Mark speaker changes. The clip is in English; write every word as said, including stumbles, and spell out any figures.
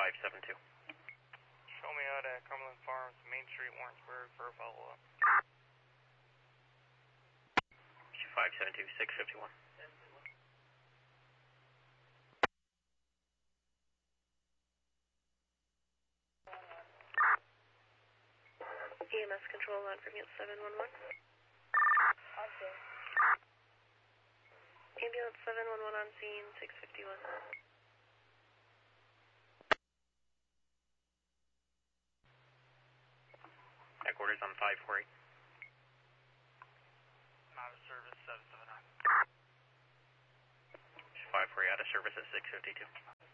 Speaker 1: five seven two.
Speaker 2: Show me out at Cumberland Farms, Main Street, Warrensburg for a follow-up.
Speaker 1: five seven two, six fifty-one.
Speaker 3: E M S control line from unit seven one one.
Speaker 4: Okay.
Speaker 3: Ambulance seven one one on scene, six fifty-one.
Speaker 1: Headquarters on five four eight.
Speaker 2: Out of service, seven seven nine.
Speaker 1: five four eight out of service at six fifty-two.